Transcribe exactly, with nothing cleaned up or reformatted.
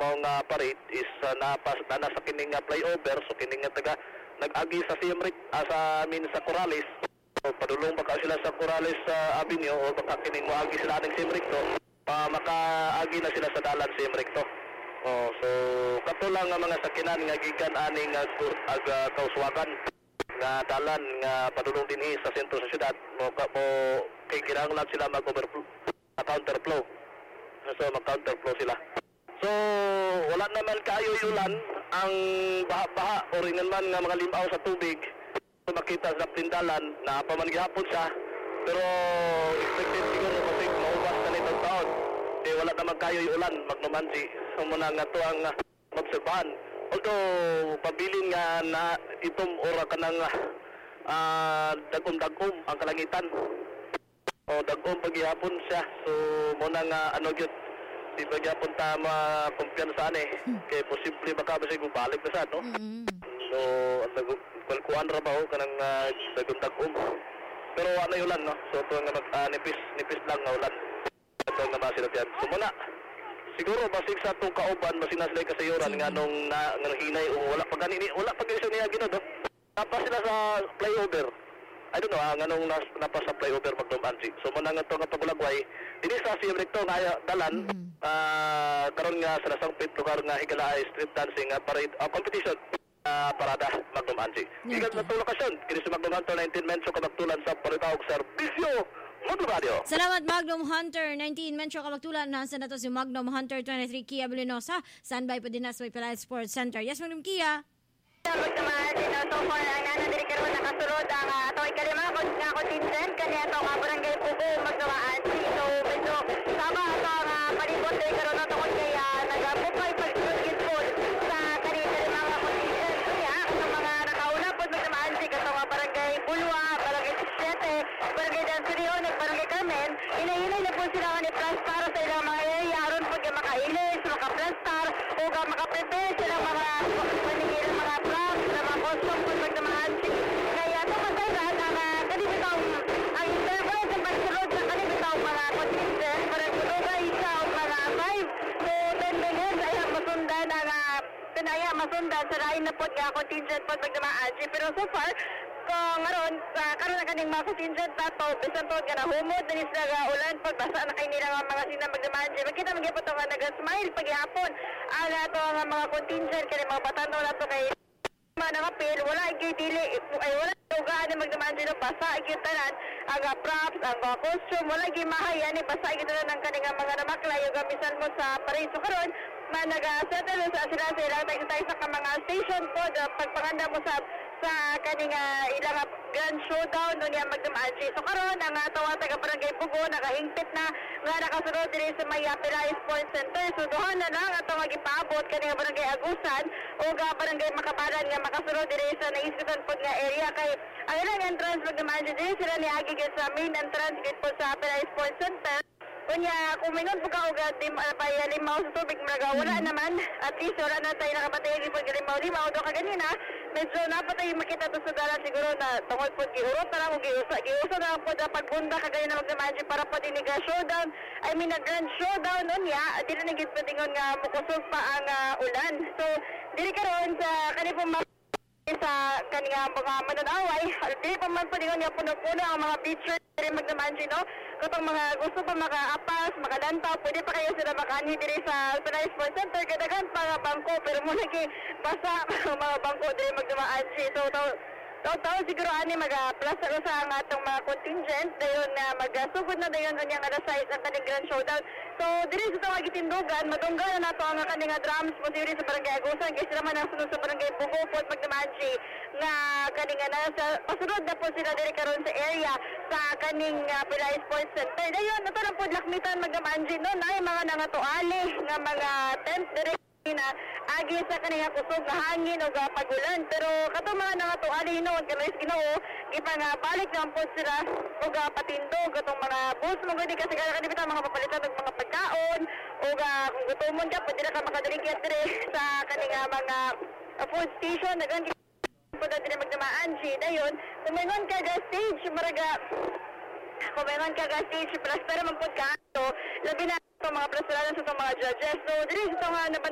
maong uh, parade is uh, napas na nasa kining uh, flyover, so kining uh, taga nag-agi sa Siem Reap, uh, sa amin sa Corrales. So padulong baka sila sa Corrales uh, Avenue o baka kining maagi sila ng Siem Reap to, uh, makaagi na sila sa dalan Siem Reap to. Oh, so katulang nga mga sakinan nga gikan aning uh, aga kauswagan nga dalan nga padulong dinhi sa sentro sa syudad mo mo kay kinahanglan sila mag-overflow, counterflow. So mag-counterflow sila. So wala naman kayo ulan ang baha-baha o rin naman nga mga limaw sa tubig. So, makita sa tindalan na paman gihapon siya, pero expected siguro kasi maubas na nitong taon. Eh wala naman kayo ulan magnumansi. So muna nga to ang uh, obserbahan. Although pabilin nga na itom ora kanang uh, dagom-dagom ang kalangitan. O dagom paghihapon siya. So muna nga ano gyud di paghihapon ta ma-kumpiyansa ani hmm. Kay posible baka ba siya balik na sa no. Hmm. So nagkuan ra ba ho kanang uh, dagom-dagom. Pero ano ulan no. So to nga mag uh, nipis nipis lang nga ulan. Ito nga ba sila diyan. So muna siguro basig sa itong kauban, basig na sila kasayuran nga nung na, nga hinay o wala pa ganini, wala pa ganito niya ginod. Napas sila sa flyover. I don't know, ah, nga nung nas, napas sa flyover magdumansi. So muna nga ito nga pagulagway, hindi sa Siem Reap nga dalan, mm-hmm. uh, karon nga sa nasangpit lugar nga higala ay street dancing uh, parade, uh, competition. Uh, parada magdumansi. Okay. Ikan na ito lokasyon, kini sa magdumanto nineteen Menso kabagtulan sa Paritawag Serbisyo. Salamat Magnum Hunter nineteen Mencho kabagtulan na sa nato si Magnum Hunter twenty-three Kia Bulinosa standby po din na sa Pilay Sports Center. Yes Magnum Kia. Pagtamahan din so far ang nana diri karon nakasulod ang ato ikalima kon nga contingent kani ato nga barangay Pugo magdawaan so medyo sama ato nga palibot diri karon ato kon kaya nagabukay pagsulod full sa kani diri mga contingent kunya ang mga nakauna pod magdawaan si kato nga barangay Bulwa, barangay seven, barangay Dansurion, barangay Carmen, inahinay na po sila ni Plastar sa ilang mga area aron pag makailis, maka-Plastar o maka-prepare sila mga paningil, mga props, mga costume kung magdamahan kaya ito masayran ang kanibitaw ang interval sa pagsulod sa kanibitaw mga contingent para kulugay siya o mga five to ten minutes ay masundan ang pinaya masundan sa lain na po nga contingent pag magdamahan pero so far kung ngaron sa karon na kaning mga contingent nato bisan to nga humod dinis nga ulan pagbasa na kay nila mga sina magdamanje makita magyapon to nga naga-smile paghihapon ang ato nga mga contingent kay mga batano nato kay manangapil wala gyud dili ay wala ugaan na magdamanje no basa gyud tanan ang props ang mga costume wala gyud mahay ani basa gyud tanan ang kaning mga namaklay ug bisan mo sa parade so karon man naga-settle sa sila sa ilang tayo sa mga station po pagpanganda mo sa sa kaning uh, ilang grand showdown no niya magdamanje so karon ang uh, tawa taga barangay Pugo nakahingpit na nga nakasunod diri sa may Pilay Sports Center so duha na lang ato nga gipaabot kaning barangay Agusan o ga barangay Makabaran nga makasunod diri sa naisgutan pod nga area kay ang ilang entrance magdamanje diri sila ni agi sa main entrance gid po sa Pilay Sports Center. Kunya, kung mingon po ka ugat, uh, limaw sa tubig, mga wala mm-hmm. naman. At least, wala na tayo nakapatay yung limaw-limaw. Doon ka ganina, medyo napatay makita to sa dalan siguro na tungkol po, giurot na lang o giusa. Giusa na lang po na pagbunda ka ganina mag-imagine para po din showdown. I mean, a grand showdown nun ya. At dili na gitpatingon nga mukusog pa ang uh, ulan. So, dili ka ron sa kanipong mga sa kanina mga mananaway, dili pa man po ningon nga puno-puno ang mga beaches diri magdamanje no. Katong mga gusto pa maka-apas, makalantaw, pwede pa kayo sila makaanhi diri sa Pilay Sports Center kadagan pa nga bangko pero mo lagi basa mga bangko diri magdamanje. So taw-taw siguro ani mag-plus sa ang atong mga contingent dayon na magasugod na dayon unyang alas sais ang kaning grand showdown. So diri sa tawag itindugan madunggan na nato ang kaning drums mo diri sa barangay Agusan kay sila man ang sunod sa barangay Pugo pod magdamanje nga kaning na sa pasunod na po sila diri karon sa area sa kaning uh, Pilay Sports Center. Dayon nato lang pod lakmitan magdamanje no nay mga nangatuali nga mga tent diri na agi sa kanina kusog na hangin o pagulan pero katong mga nangatuali hinuon kanais Ginoo gipang uh, balik lang po sila o patindog katong mga bus mo gudi kasi kada kanibita mga papalitan og mga pagkaon o uh, kung gutomon ka pwede na ka makadrinket dire sa kanina mga uh, food station na ganun po na dire magdamaanji dayon kung mayroon ka ga stage maraga kung mayroon ka ga stage plus pero man po ka so labi na sa mga prasalanan sa mga judges so dire sa mga